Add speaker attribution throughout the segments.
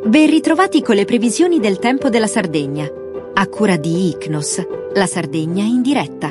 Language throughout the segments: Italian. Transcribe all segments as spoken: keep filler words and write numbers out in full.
Speaker 1: Ben ritrovati con le previsioni del tempo della Sardegna, a cura di Icnos, la Sardegna in diretta.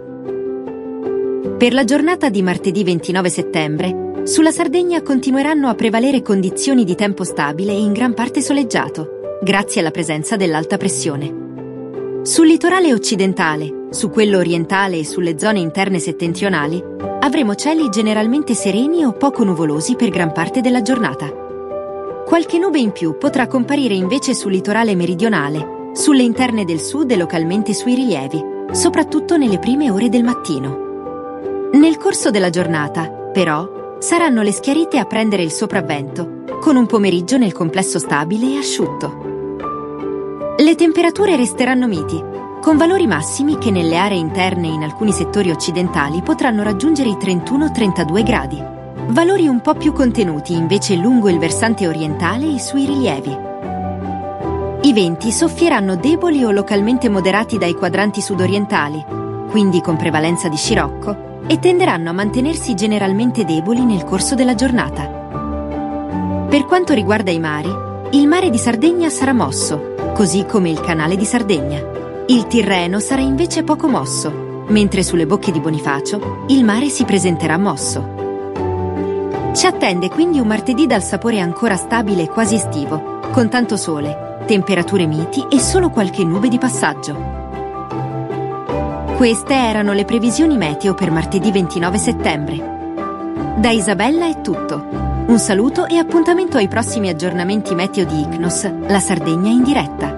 Speaker 1: Per la giornata di martedì ventinove settembre, sulla Sardegna continueranno a prevalere condizioni di tempo stabile e in gran parte soleggiato, grazie alla presenza dell'alta pressione. Sul litorale occidentale, su quello orientale e sulle zone interne settentrionali, avremo cieli generalmente sereni o poco nuvolosi per gran parte della giornata. Qualche nube in più potrà comparire invece sul litorale meridionale, sulle interne del sud e localmente sui rilievi, soprattutto nelle prime ore del mattino. Nel corso della giornata, però, saranno le schiarite a prendere il sopravvento, con un pomeriggio nel complesso stabile e asciutto. Le temperature resteranno miti, con valori massimi che nelle aree interne e in alcuni settori occidentali potranno raggiungere i trentuno trentadue gradi. Valori un po' più contenuti invece lungo il versante orientale e sui rilievi. I venti soffieranno deboli o localmente moderati dai quadranti sudorientali, quindi con prevalenza di scirocco, e tenderanno a mantenersi generalmente deboli nel corso della giornata. Per quanto riguarda i mari, il mare di Sardegna sarà mosso, così come il canale di Sardegna. Il Tirreno sarà invece poco mosso, mentre sulle bocche di Bonifacio il mare si presenterà mosso. Ci attende quindi un martedì dal sapore ancora stabile e quasi estivo, con tanto sole, temperature miti e solo qualche nube di passaggio. Queste erano le previsioni meteo per martedì ventinove settembre. Da Isabella è tutto. Un saluto e appuntamento ai prossimi aggiornamenti meteo di Icnos, la Sardegna in diretta.